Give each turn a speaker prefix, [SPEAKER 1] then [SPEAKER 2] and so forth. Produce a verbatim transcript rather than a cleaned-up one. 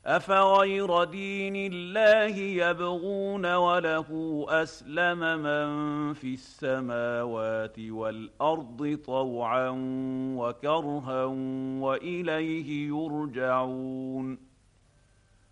[SPEAKER 1] أفغير دين الله يبغون وله أسلم من في السماوات والأرض طوعا وكرها وإليه يرجعون